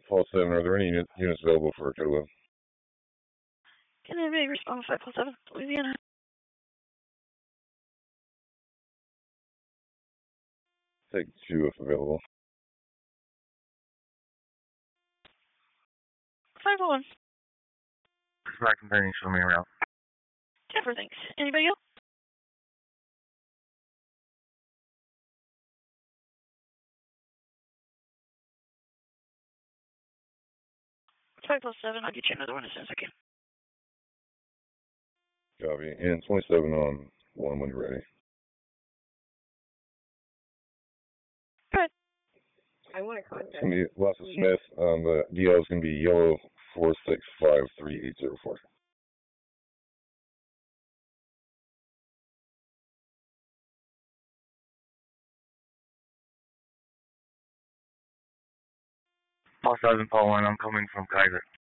Paul 7, are there any units available for Kilo? Can anybody respond to 5 Paul 7, Louisiana? Take 2 if available. 501. Sorry, comparing, show me around. Jennifer, thanks. Anybody else? Five plus 7, I'll get you another one as soon as I can. Copy. And 27 on 1 when you're ready. Good. I want to contact. It's going to be Lassa Smith. The DL is going to be yellow 4653804. Paul 7, Paul 1, I'm coming from Kaiser.